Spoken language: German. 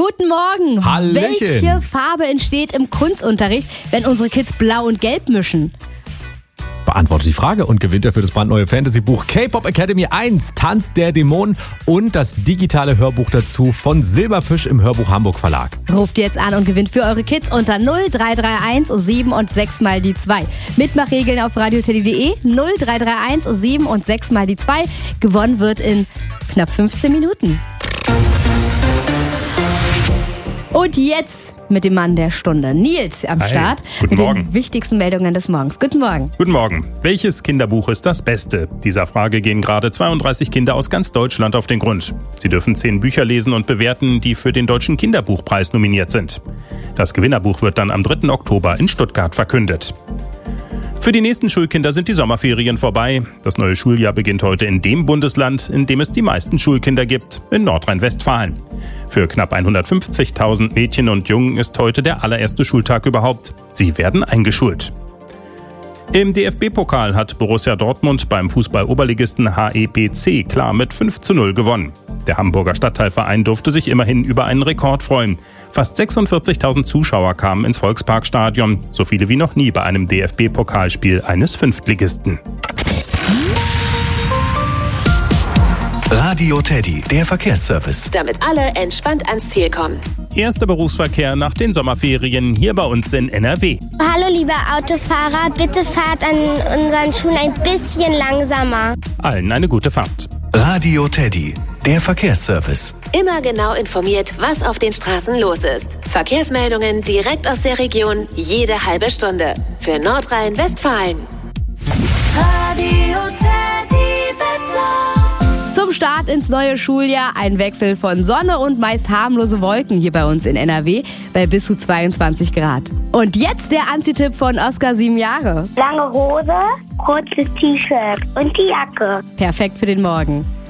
Guten Morgen. Hallöchen. Welche Farbe entsteht im Kunstunterricht, wenn unsere Kids blau und gelb mischen? Beantwortet die Frage und gewinnt dafür das brandneue Fantasy-Buch K-Pop Academy 1, Tanz der Dämonen und das digitale Hörbuch dazu von Silberfisch im Hörbuch Hamburg Verlag. Ruft jetzt an und gewinnt für eure Kids unter 0331 7 und 6 mal die 2. Mitmachregeln auf radioteddy.de 0331 7 und 6 mal die 2. Gewonnen wird in knapp 15 Minuten. Und jetzt mit dem Mann der Stunde, Nils am Start. Guten mit Morgen. den wichtigsten Meldungen des Morgens. Guten Morgen. Guten Morgen. Welches Kinderbuch ist das Beste? Dieser Frage gehen gerade 32 Kinder aus ganz Deutschland auf den Grund. Sie dürfen 10 Bücher lesen und bewerten, die für den Deutschen Kinderbuchpreis nominiert sind. Das Gewinnerbuch wird dann am 3. Oktober in Stuttgart verkündet. Für die nächsten Schulkinder sind die Sommerferien vorbei. Das neue Schuljahr beginnt heute in dem Bundesland, in dem es die meisten Schulkinder gibt, in Nordrhein-Westfalen. Für knapp 150.000 Mädchen und Jungen ist heute der allererste Schultag überhaupt. Sie werden eingeschult. Im DFB-Pokal hat Borussia Dortmund beim Fußball-Oberligisten HEPC klar mit 5:0 gewonnen. Der Hamburger Stadtteilverein durfte sich immerhin über einen Rekord freuen. Fast 46.000 Zuschauer kamen ins Volksparkstadion, so viele wie noch nie bei einem DFB-Pokalspiel eines Fünftligisten. Radio Teddy, der Verkehrsservice. Damit alle entspannt ans Ziel kommen. Erster Berufsverkehr nach den Sommerferien hier bei uns in NRW. Hallo liebe Autofahrer, bitte fahrt an unseren Schulen ein bisschen langsamer. Allen eine gute Fahrt. Radio Teddy, der Verkehrsservice. Immer genau informiert, was auf den Straßen los ist. Verkehrsmeldungen direkt aus der Region, jede halbe Stunde. Für Nordrhein-Westfalen. Radio Teddy Wetter. Zum Start ins neue Schuljahr ein Wechsel von Sonne und meist harmlose Wolken hier bei uns in NRW bei bis zu 22 Grad. Und jetzt der Anziehtipp von Oskar, 7 Jahre. Lange Hose, kurzes T-Shirt und die Jacke. Perfekt für den Morgen.